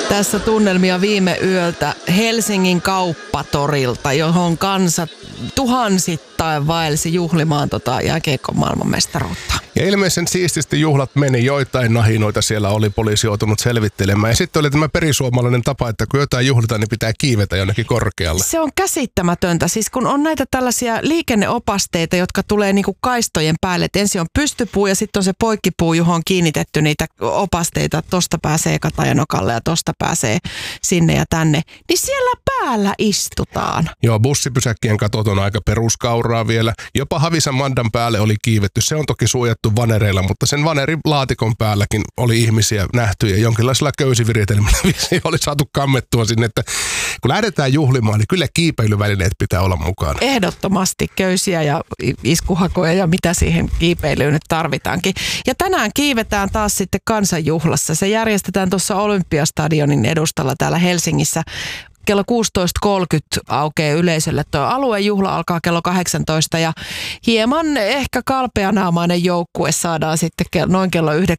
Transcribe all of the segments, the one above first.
Tässä tunnelmia viime yöltä Helsingin kauppatorilta, johon kansa tuhansittain vaelsi juhlimaan jääkiekon maailmanmestaruutta. Ja ilmeisen siististi juhlat meni, joitain nahinoita siellä oli poliisi joutunut selvittelemään. Ja sitten oli tämä perisuomalainen tapa, että kun jotain juhlitaan, niin pitää kiivetä jonnekin korkealle. Se on käsittämätöntä. Siis kun on näitä tällaisia liikenneopasteita, jotka tulee niinku kaistojen päälle. Et ensin on pystypuu ja sitten on se poikkipuu, johon on kiinnitetty niitä opasteita. Tosta pääsee Katajanokalle ja tosta pääsee sinne ja tänne. Niin siellä päällä istutaan. Joo, bussipysäkkien katot on aika peruskauraa vielä. Jopa Havisan Mandan päälle oli kiivetty. Se on toki suojattu vanereilla, mutta sen vanerilaatikon päälläkin oli ihmisiä nähty ja jonkinlaisella köysiviritelmällä oli saatu kammettua sinne, että kun lähdetään juhlimaan, niin kyllä kiipeilyvälineet pitää olla mukana. Ehdottomasti köysiä ja iskuhakoja ja mitä siihen kiipeilyyn nyt tarvitaankin. Ja tänään kiivetään taas sitten kansanjuhlassa. Se järjestetään tuossa Olympiastadionin edustalla täällä Helsingissä. Kello 16.30 aukeaa yleisölle. Tuo aluejuhla alkaa kello 18 ja hieman ehkä kalpeanaamainen joukkue saadaan sitten noin kello 19.30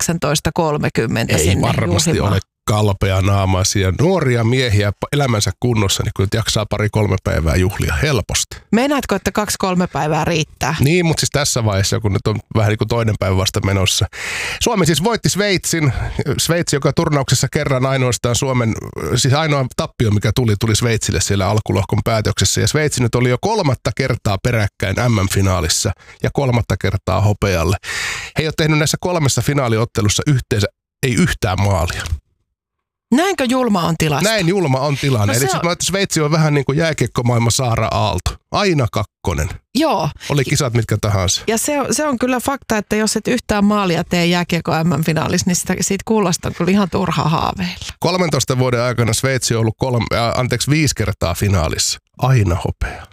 Ei sinne varmasti juhlimaan. ole kalpeanaamaisia nuoria miehiä elämänsä kunnossa, niin kun jaksaa 2-3 päivää juhlia helposti. Meinaatko, että 2-3 päivää riittää? Niin, mutta siis tässä vaiheessa, kun nyt on vähän niin kuin toinen päivä vasta menossa. Suomi siis voitti Sveitsin. Sveitsi, joka turnauksessa kerran ainoastaan siis ainoa tappio, mikä tuli Sveitsille siellä alkulohkon päätöksessä. Ja Sveitsi nyt oli jo 3. kertaa peräkkäin MM-finaalissa ja 3. kertaa hopealle. He ei ole tehnyt näissä 3 finaaliottelussa yhteensä ei yhtään maalia. Näinkö julma on tilasta? Näin julma on tilanne. No Eli siis Sveitsi on vähän niin kuin jääkiekkomaailman Saara Aalto. Aina 2. Joo. Oli kisat mitkä tahansa. Ja se on kyllä fakta, että jos et yhtään maalia tee jääkiekko MM-finaalissa, niin siitä kuulosta on kyllä ihan turha haaveilla. 13 vuoden aikana Sveitsi on ollut 5 kertaa finaalissa. Aina hopea.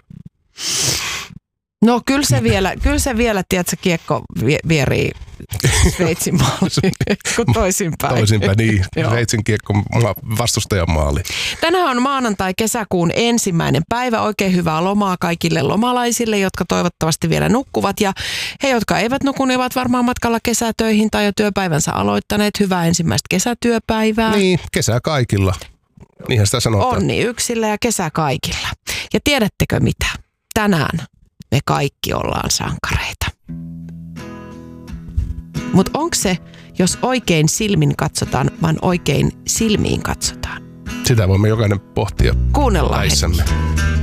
No kyllä se vielä, tiedätkö, kiekko vierii Sveitsin maaliin, kun toisinpäin. Toisinpäin, niin. Sveitsin kiekko vastustajan maali. Tänään on maanantai kesäkuun 1. päivä. Oikein hyvää lomaa kaikille lomalaisille, jotka toivottavasti vielä nukkuvat. Ja he, jotka eivät nuku, ne ovat varmaan matkalla kesätöihin tai jo työpäivänsä aloittaneet. Hyvää ensimmäistä kesätyöpäivää. Niin, kesä kaikilla. Niinhän sitä sanotaan. Onni yksillä ja kesä kaikilla. Ja tiedättekö mitä? Tänään me kaikki ollaan sankareita. Mutta onko se, jos oikein silmin katsotaan, vaan oikein silmiin katsotaan? Sitä voimme jokainen pohtia. Kuunnellaan päissämme.